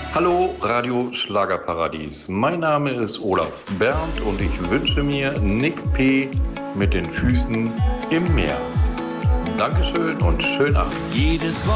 Hallo Radio Schlagerparadies. Mein Name ist Olaf Berndt und ich wünsche mir Nick P. mit den Füßen im Meer. Dankeschön und schönen Abend. Jedes Wort